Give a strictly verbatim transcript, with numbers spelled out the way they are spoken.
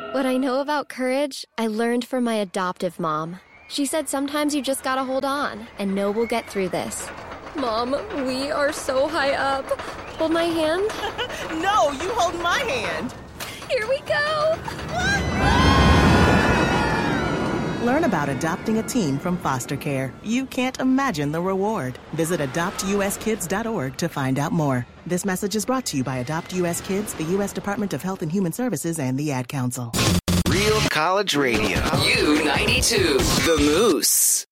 What I know about courage, I learned from my adoptive mom. She said sometimes you just gotta hold on and know we'll get through this. Mom, we are so high up. Hold my hand. No, you hold my hand. Here we go. Learn about adopting a teen from foster care. You can't imagine the reward. Visit adopt u s kids dot org to find out more. This message is brought to you by Adopt U S Kids, the U S Department of Health and Human Services, and the Ad Council. Real College Radio. U ninety-two. The Moose.